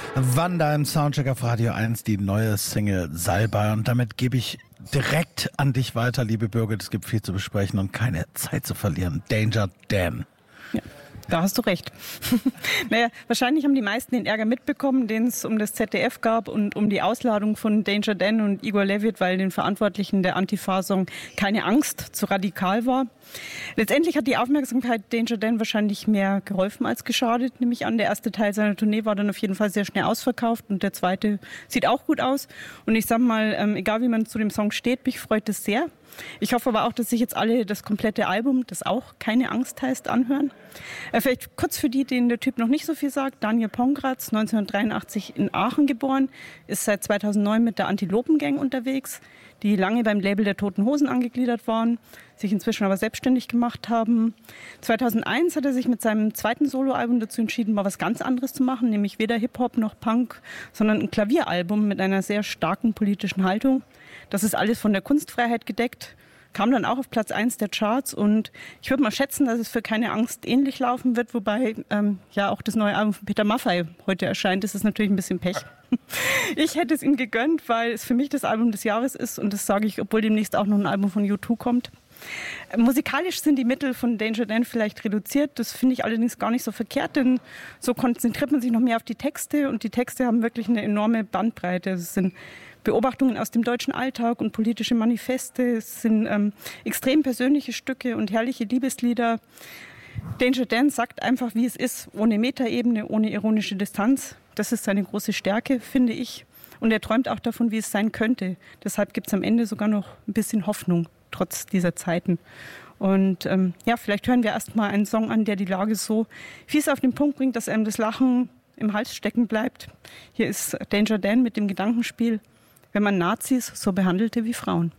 Wanda im Soundcheck auf Radio 1, die neue Single Salbei. Und damit gebe ich direkt an dich weiter, liebe Birgit. Es gibt viel zu besprechen und keine Zeit zu verlieren. Danger Dan. Ja. Da hast du recht. Naja, wahrscheinlich haben die meisten den Ärger mitbekommen, den es um das ZDF gab und um die Ausladung von Danger Dan und Igor Levit, weil den Verantwortlichen der Antifa-Song Keine Angst zu radikal war. Letztendlich hat die Aufmerksamkeit Danger Dan wahrscheinlich mehr geholfen als geschadet. Nämlich an, der erste Teil seiner Tournee war dann auf jeden Fall sehr schnell ausverkauft und der zweite sieht auch gut aus. Und ich sag mal, egal wie man zu dem Song steht, mich freut es sehr. Ich hoffe aber auch, dass sich jetzt alle das komplette Album, das auch Keine Angst heißt, anhören. Vielleicht kurz für die, denen der Typ noch nicht so viel sagt. Daniel Pongratz, 1983 in Aachen geboren, ist seit 2009 mit der Antilopen-Gang unterwegs, die lange beim Label der Toten Hosen angegliedert waren, sich inzwischen aber selbstständig gemacht haben. 2001 hat er sich mit seinem zweiten Soloalbum dazu entschieden, mal was ganz anderes zu machen, nämlich weder Hip-Hop noch Punk, sondern ein Klavieralbum mit einer sehr starken politischen Haltung. Das ist alles von der Kunstfreiheit gedeckt, kam dann auch auf Platz 1 der Charts und ich würde mal schätzen, dass es für Keine Angst ähnlich laufen wird, wobei ja auch das neue Album von Peter Maffay heute erscheint. Das ist natürlich ein bisschen Pech. Ich hätte es ihm gegönnt, weil es für mich das Album des Jahres ist und das sage ich, obwohl demnächst auch noch ein Album von U2 kommt. Musikalisch sind die Mittel von Danger Dan vielleicht reduziert, das finde ich allerdings gar nicht so verkehrt, denn so konzentriert man sich noch mehr auf die Texte und die Texte haben wirklich eine enorme Bandbreite. Es sind Beobachtungen aus dem deutschen Alltag und politische Manifeste, es sind extrem persönliche Stücke und herrliche Liebeslieder. Danger Dan sagt einfach, wie es ist, ohne Metaebene, ohne ironische Distanz. Das ist seine große Stärke, finde ich. Und er träumt auch davon, wie es sein könnte. Deshalb gibt es am Ende sogar noch ein bisschen Hoffnung, trotz dieser Zeiten. Und ja, vielleicht hören wir erst mal einen Song an, der die Lage so fies auf den Punkt bringt, dass einem das Lachen im Hals stecken bleibt. Hier ist Danger Dan mit dem Gedankenspiel, wenn man Nazis so behandelte wie Frauen.